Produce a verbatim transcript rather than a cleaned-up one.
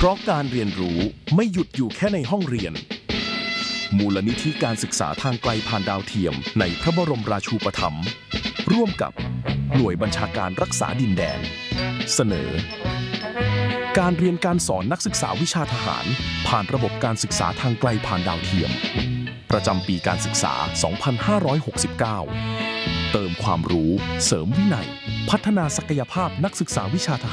ราะการเรียนรู้ไม่หยุดอยู่แค่ในห้องเรียนมูลนิธิการศึกษาทางไกลผ่านดาวเทียมในพระบรมราชูปถัมภ์ร่วมกับหน่วยบัญชาการรักษาดินแดนเสนอการเรียนการสอนนักศึกษาวิชาทหารผ่านระบบการศึกษาทางไกลผ่านดาวเทียมประจำปีการศึกษา สองพันห้าร้อยหกสิบเก้า เติมความรู้เสริมวินัยพัฒนาศักยภาพนักศึกษาวิชาทหาร